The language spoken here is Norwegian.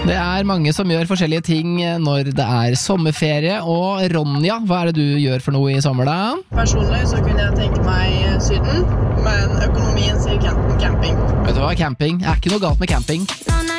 Det mange som gjør forskjellige ting når det sommerferie, og Ronja, hva det du gjør for noe i sommer da? Personlig så kunne jeg tenke meg Syden, men økonomien sier camping. Vet du hva, camping? Det ikke noe galt med camping.